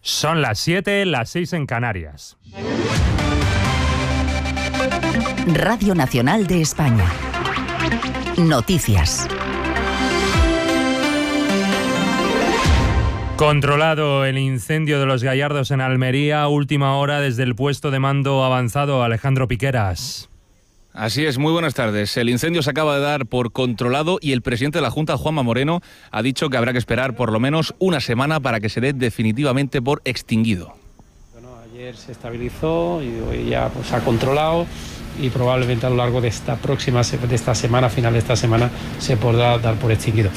Son las 7, las 6 en Canarias. Radio Nacional de España. Noticias. Controlado el incendio de Los Gallardos en Almería, última hora desde el puesto de mando avanzado. Alejandro Piqueras. Así es, muy buenas tardes. El incendio se acaba de dar por controlado y el presidente de la Junta, Juanma Moreno, ha dicho que habrá que esperar por lo menos una semana para que se dé definitivamente por extinguido. Bueno, ayer se estabilizó y hoy ya se ha controlado y probablemente a lo largo de esta semana, final de esta semana, se podrá dar por extinguido.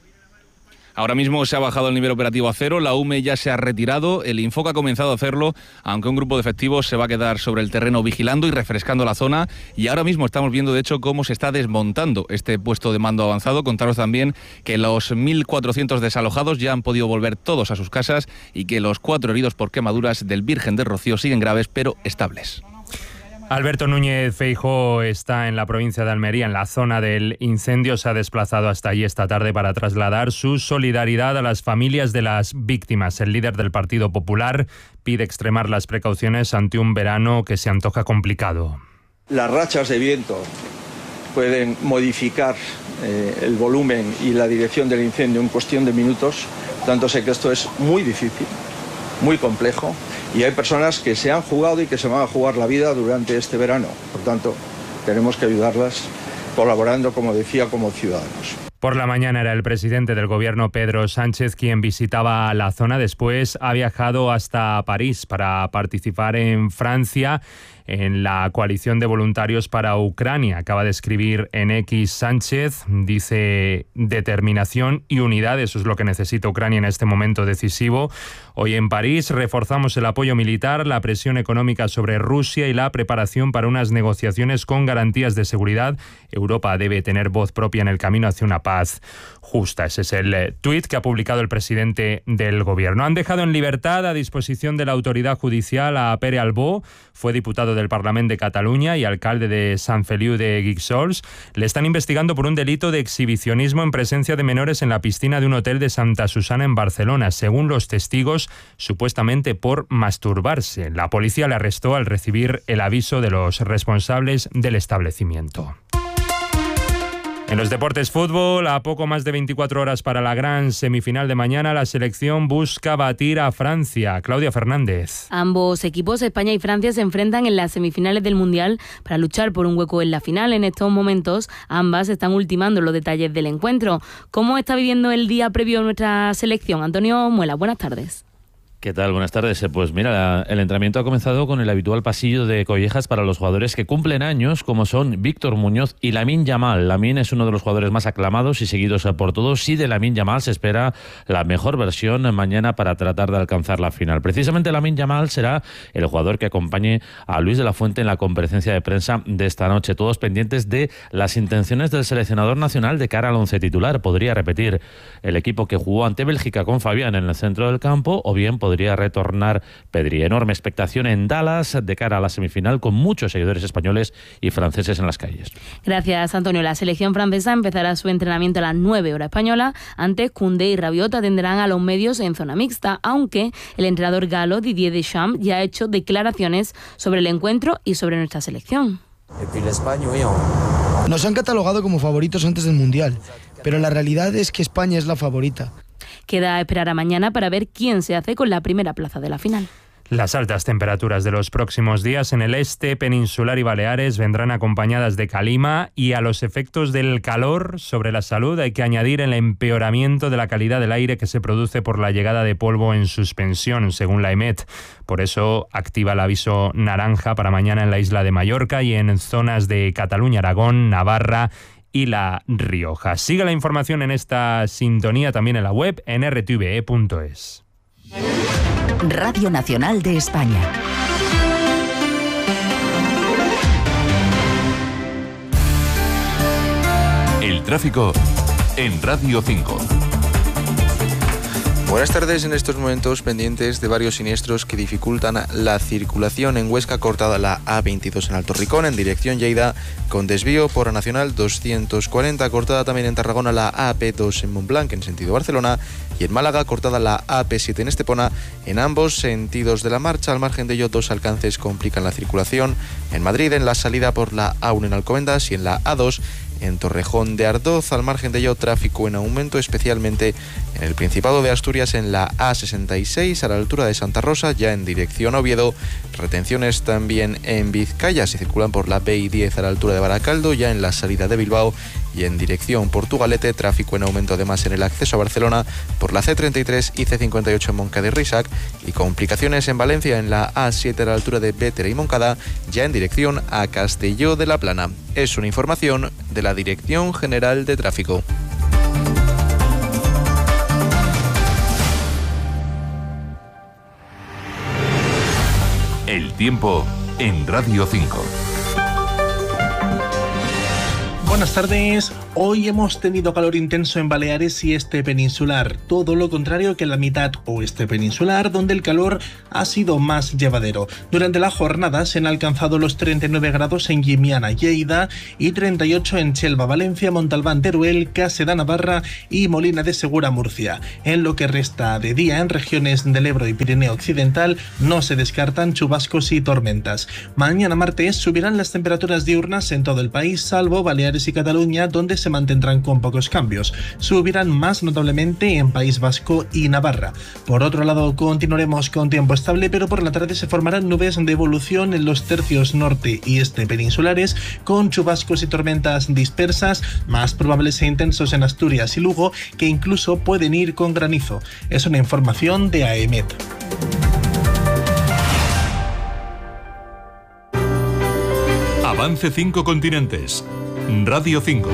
Ahora mismo se ha bajado el nivel operativo a cero, la UME ya se ha retirado, el Infoca ha comenzado a hacerlo, aunque un grupo de efectivos se va a quedar sobre el terreno vigilando y refrescando la zona. Y ahora mismo estamos viendo, de hecho, cómo se está desmontando este puesto de mando avanzado. Contaros también que los 1.400 desalojados ya han podido volver todos a sus casas y que los 4 heridos por quemaduras del Virgen del Rocío siguen graves pero estables. Alberto Núñez Feijóo está en la provincia de Almería, en la zona del incendio. Se ha desplazado hasta allí esta tarde para trasladar su solidaridad a las familias de las víctimas. El líder del Partido Popular pide extremar las precauciones ante un verano que se antoja complicado. Las rachas de viento pueden modificar el volumen y la dirección del incendio en cuestión de minutos. Tanto sé que esto es muy difícil, muy complejo. Y hay personas que se han jugado y que se van a jugar la vida durante este verano. Por tanto, tenemos que ayudarlas colaborando, como decía, como ciudadanos. Por la mañana era el presidente del gobierno, Pedro Sánchez, quien visitaba la zona. Después ha viajado hasta París para participar en Francia en la coalición de voluntarios para Ucrania. Acaba de escribir en X Sánchez, dice: determinación y unidad, eso es lo que necesita Ucrania en este momento decisivo. Hoy en París reforzamos el apoyo militar, la presión económica sobre Rusia y la preparación para unas negociaciones con garantías de seguridad. Europa debe tener voz propia en el camino hacia una paz justa. Ese es el tuit que ha publicado el presidente del gobierno. Han dejado en libertad, a disposición de la autoridad judicial, a Pere Albó. Fue diputado del Parlamento de Cataluña y alcalde de Sant Feliu de Guíxols. Le están investigando por un delito de exhibicionismo en presencia de menores en la piscina de un hotel de Santa Susana en Barcelona. Según los testigos, supuestamente por masturbarse. La policía le arrestó al recibir el aviso de los responsables del establecimiento. En los deportes, fútbol, a poco más de 24 horas para la gran semifinal de mañana, la selección busca batir a Francia. Claudia Fernández. Ambos equipos, España y Francia, se enfrentan en las semifinales del Mundial para luchar por un hueco en la final. En estos momentos, ambas están ultimando los detalles del encuentro. ¿Cómo está viviendo el día previo a nuestra selección? Antonio Muela, buenas tardes. ¿Qué tal? Buenas tardes. Pues mira, el entrenamiento ha comenzado con el habitual pasillo de collejas para los jugadores que cumplen años, como son Víctor Muñoz y Lamine Yamal. Lamine es uno de los jugadores más aclamados y seguidos por todos. Y de Lamine Yamal se espera la mejor versión mañana para tratar de alcanzar la final. Precisamente Lamine Yamal será el jugador que acompañe a Luis de la Fuente en la comparecencia de prensa de esta noche. Todos pendientes de las intenciones del seleccionador nacional de cara al once titular. Podría repetir el equipo que jugó ante Bélgica con Fabián en el centro del campo, o bien podría retornar Pedri. Enorme expectación en Dallas de cara a la semifinal, con muchos seguidores españoles y franceses en las calles. Gracias, Antonio. La selección francesa empezará su entrenamiento a las 9 horas española. Antes, Koundé y Rabiot atenderán a los medios en zona mixta, aunque el entrenador galo Didier Deschamps ya ha hecho declaraciones sobre el encuentro y sobre nuestra selección. Nos han catalogado como favoritos antes del Mundial, pero la realidad es que España es la favorita. Queda a esperar a mañana para ver quién se hace con la primera plaza de la final. Las altas temperaturas de los próximos días en el este peninsular y Baleares vendrán acompañadas de calima, y a los efectos del calor sobre la salud hay que añadir el empeoramiento de la calidad del aire que se produce por la llegada de polvo en suspensión, según la EMET. Por eso activa el aviso naranja para mañana en la isla de Mallorca y en zonas de Cataluña, Aragón, Navarra y La Rioja. Sigue la información en esta sintonía también en la web en rtve.es. Radio Nacional de España. El tráfico en Radio 5. Buenas tardes. En estos momentos pendientes de varios siniestros que dificultan la circulación en Huesca, cortada la A22 en Alto Ricón en dirección Lleida con desvío por la Nacional 240, cortada también en Tarragona la AP2 en Montblanc en sentido Barcelona, y en Málaga cortada la AP7 en Estepona en ambos sentidos de la marcha. Al margen de ello, 2 alcances complican la circulación en Madrid, en la salida por la A1 en Alcobendas y en la A2 en Torrejón de Ardoz. Al margen de ello, tráfico en aumento, especialmente en el Principado de Asturias en la A66 a la altura de Santa Rosa, ya en dirección Oviedo. Retenciones también en Vizcaya, se circulan por la BI10 a la altura de Baracaldo, ya en la salida de Bilbao, y en dirección Portugalete, tráfico en aumento además en el acceso a Barcelona por la C33 y C58 en Moncada y Risac, y complicaciones en Valencia en la A7 a la altura de Bétera y Moncada, ya en dirección a Castelló de la Plana. Es una información de la Dirección General de Tráfico. El tiempo en Radio 5. Buenas tardes. Hoy hemos tenido calor intenso en Baleares y este peninsular, todo lo contrario que en la mitad oeste peninsular, donde el calor ha sido más llevadero. Durante la jornada se han alcanzado los 39 grados en Llimiana, Lleida, y 38 en Chelva, Valencia, Montalbán, Teruel, Casse de Navarra y Molina de Segura, Murcia. En lo que resta de día, en regiones del Ebro y Pirineo Occidental no se descartan chubascos y tormentas. Mañana martes subirán las temperaturas diurnas en todo el país, salvo Baleares y Cataluña, donde se mantendrán con pocos cambios. Subirán más notablemente en País Vasco y Navarra. Por otro lado, continuaremos con tiempo estable, pero por la tarde se formarán nubes de evolución en los tercios norte y este peninsulares, con chubascos y tormentas dispersas, más probables e intensos en Asturias y Lugo, que incluso pueden ir con granizo. Es una información de AEMET. Avance 5 continentes. Radio 5.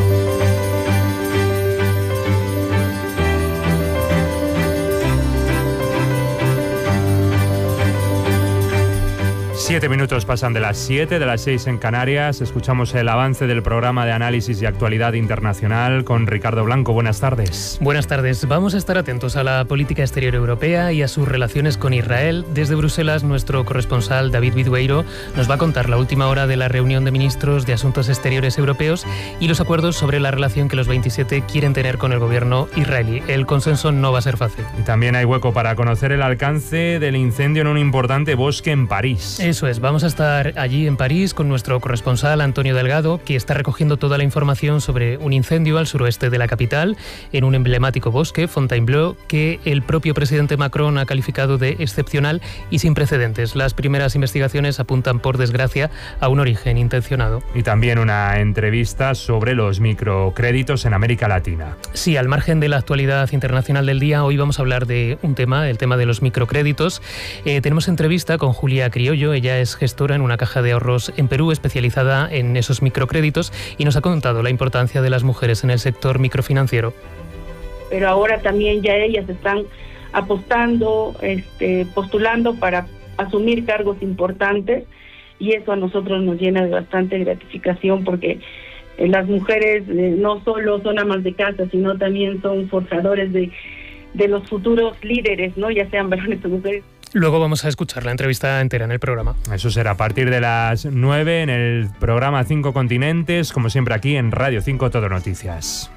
Siete minutos pasan de las 7, de las 6 en Canarias. Escuchamos el avance del programa de análisis y actualidad internacional con Ricardo Blanco. Buenas tardes. Buenas tardes. Vamos a estar atentos a la política exterior europea y a sus relaciones con Israel. Desde Bruselas, nuestro corresponsal David Vidueiro nos va a contar la última hora de la reunión de ministros de Asuntos Exteriores europeos y los acuerdos sobre la relación que los 27 quieren tener con el gobierno israelí. El consenso no va a ser fácil. Y también hay hueco para conocer el alcance del incendio en un importante bosque en París. Eso es, vamos a estar allí en París con nuestro corresponsal Antonio Delgado, que está recogiendo toda la información sobre un incendio al suroeste de la capital, en un emblemático bosque, Fontainebleau, que el propio presidente Macron ha calificado de excepcional y sin precedentes. Las primeras investigaciones apuntan, por desgracia, a un origen intencionado. Y también una entrevista sobre los microcréditos en América Latina. Sí, al margen de la actualidad internacional del día, hoy vamos a hablar de un tema, el tema de los microcréditos. Tenemos entrevista con Julia Criollo. Ella es gestora en una caja de ahorros en Perú especializada en esos microcréditos y nos ha contado la importancia de las mujeres en el sector microfinanciero. Pero ahora también ya ellas están apostando, postulando para asumir cargos importantes, y eso a nosotros nos llena de bastante gratificación, porque las mujeres no solo son amas de casa, sino también son forjadores de los futuros líderes, ¿no? Ya sean varones o mujeres. Luego vamos a escuchar la entrevista entera en el programa. Eso será a partir de las 9 en el programa 5 Continentes, como siempre aquí en Radio 5 Todo Noticias.